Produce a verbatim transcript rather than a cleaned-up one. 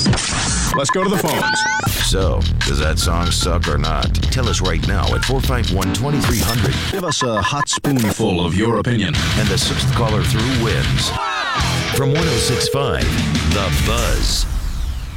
Let's go to the phones. So, does that song suck or not? Tell us right now at four five one, two three zero zero. Give us a hot spoonful of your opinion. And the sixth caller through wins. From one oh six point five, The Buzz.